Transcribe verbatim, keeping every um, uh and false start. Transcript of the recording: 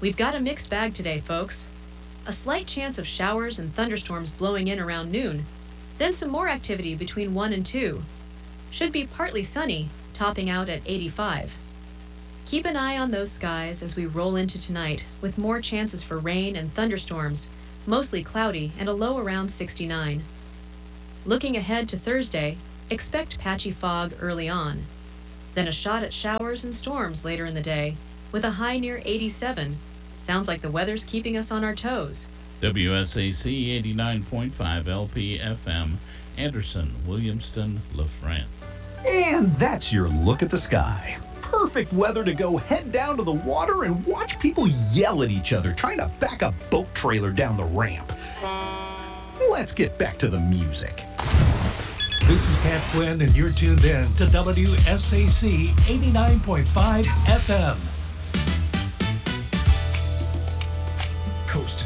We've got a mixed bag today, folks. A slight chance of showers and thunderstorms blowing in around noon, then some more activity between one and two. Should be partly sunny, topping out at eighty-five. Keep an eye on those skies as we roll into tonight, with more chances for rain and thunderstorms, mostly cloudy and a low around sixty-nine. Looking ahead to Thursday, expect patchy fog early on. Then a shot at showers and storms later in the day, with a high near eighty-seven. Sounds like the weather's keeping us on our toes. W S A C eighty-nine point five L P F M, Anderson, Williamston, LaFrance. And that's your look at the sky. Perfect weather to go head down to the water and watch people yell at each other trying to back a boat trailer down the ramp. Let's get back to the music. This is Pat Quinn, and you're tuned in to W S A C eighty-nine point five F M. Coast